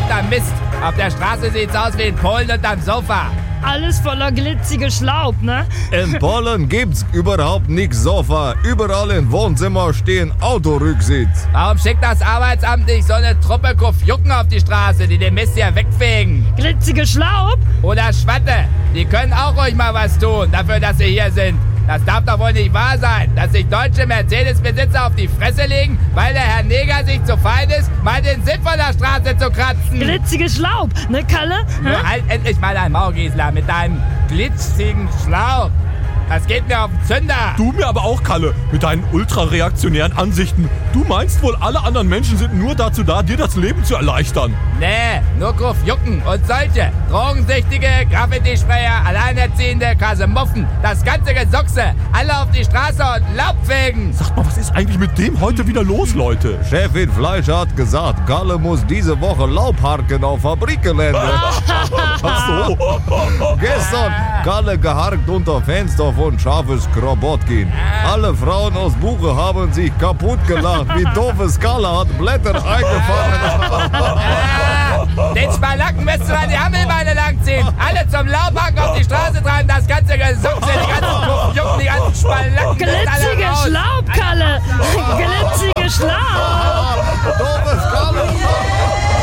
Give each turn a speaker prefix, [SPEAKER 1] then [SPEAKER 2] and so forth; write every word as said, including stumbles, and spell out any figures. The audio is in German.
[SPEAKER 1] verdammter Mist. Auf der Straße sieht's aus wie in Polen unterm Sofa.
[SPEAKER 2] Alles voller glitzige Schlaub, ne?
[SPEAKER 3] In Polen gibt's überhaupt nix Sofa. Überall im Wohnzimmer stehen Autorücksitz.
[SPEAKER 1] Warum schickt das Arbeitsamt nicht so eine Truppe Kufjucken auf die Straße, die den Mist hier wegfegen?
[SPEAKER 2] Glitzige Schlaub?
[SPEAKER 1] Oder Schwatte. Die können auch ruhig mal was tun, dafür, dass sie hier sind. Das darf doch wohl nicht wahr sein, dass sich deutsche Mercedes-Besitzer auf die Fresse legen, weil der Herr Neger sich zu fein ist, mal den Sinn von der Straße zu kratzen.
[SPEAKER 2] Glitzige Schlaub, ne, Kalle?
[SPEAKER 1] Nur
[SPEAKER 2] Hä?
[SPEAKER 1] halt endlich mal dein Maul, Gisela, mit deinem glitzigen Schlaub. Das geht mir auf den Zünder.
[SPEAKER 4] Du mir aber auch, Kalle, mit deinen ultrareaktionären Ansichten. Du meinst wohl, alle anderen Menschen sind nur dazu da, dir das Leben zu erleichtern.
[SPEAKER 1] Nee, nur Kufjucken und solche. Drogensüchtige, Graffiti-Sprayer, Alleinerziehende, Kasemuffen, das ganze Gesuchse. Alle auf die Straße und Laub fegen.
[SPEAKER 4] Sag mal, was ist eigentlich mit dem heute wieder los, Leute?
[SPEAKER 3] Chefin Fleischer hat gesagt, Galle muss diese Woche Laub harken auf Fabrikgelände.
[SPEAKER 4] Ach so.
[SPEAKER 3] Gestern Galle geharkt unter Fenster von Scharfes Krobotkin. Alle Frauen aus Buche haben sich kaputt gelacht, wie doofes Galle hat Blätter eingefangen.
[SPEAKER 1] Ah, den Spalacken müsst ihr an die Hammelbeine langziehen. Alle zum Laubhaken auf die Straße treiben, das ganze Gesuchse.